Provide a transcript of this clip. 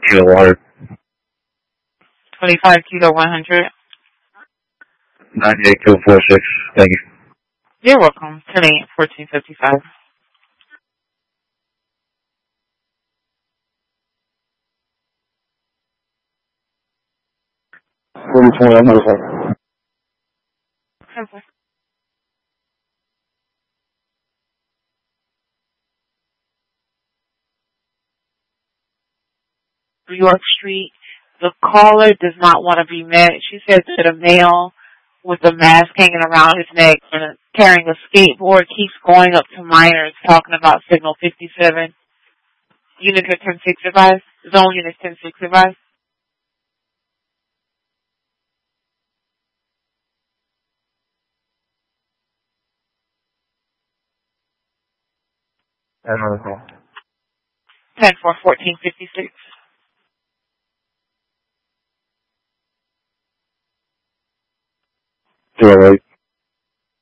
Kilo water. 25 kilo 100. 98 kilo 46. Thank you. You're welcome. 10 8 1455. Okay. New York Street. The caller does not want to be met. She said that a male with a mask hanging around his neck and carrying a skateboard keeps going up to minors talking about signal 57. Unit 10-6 advised. Zone unit 10-6 advised. Another call. 10-4 1456. Zero 08.